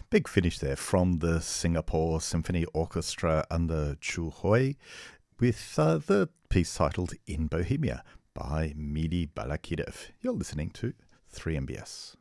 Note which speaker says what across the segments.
Speaker 1: Big finish there from the Singapore Symphony Orchestra under Chu Hui with the piece titled In Bohemia by Mili Balakirev. You're listening to 3MBS.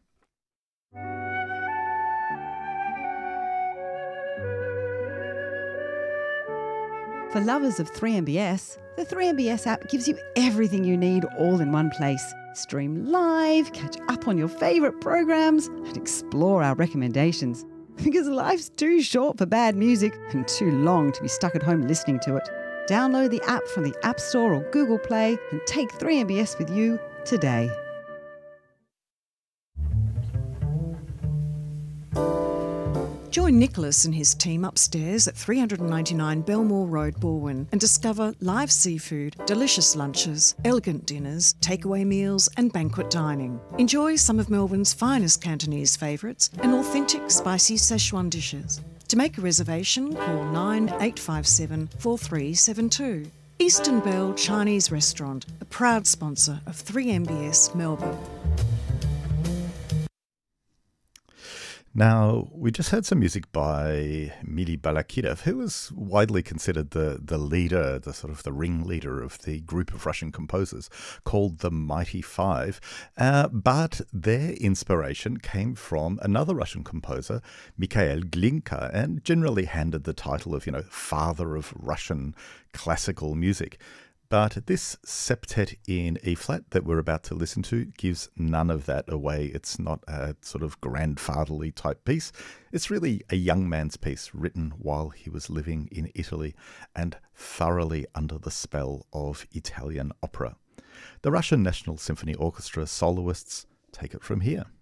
Speaker 2: For lovers of 3MBS, the 3MBS app gives you everything you need all in one place. Stream live, catch up on your favourite programs, and explore our recommendations. Because life's too short for bad music and too long to be stuck at home listening to it. Download the app from the App Store or Google Play and take 3MBS with you today.
Speaker 3: Join Nicholas and his team upstairs at 399 Belmore Road, Balwyn, and discover live seafood, delicious lunches, elegant dinners, takeaway meals and banquet dining. Enjoy some of Melbourne's finest Cantonese favourites and authentic spicy Szechuan dishes. To make a reservation, call 9857 4372. Eastern Bell Chinese Restaurant, a proud sponsor of 3MBS Melbourne.
Speaker 1: Now, we just heard some music by Mili Balakirev, who was widely considered the leader, the sort of the ringleader of the group of Russian composers called the Mighty Five. But their inspiration came from another Russian composer, Mikhail Glinka, and generally handed the title of, father of Russian classical music. But this septet in E-flat that we're about to listen to gives none of that away. It's not a sort of grandfatherly type piece. It's really a young man's piece written while he was living in Italy and thoroughly under the spell of Italian opera. The Russian National Symphony Orchestra soloists take it from here.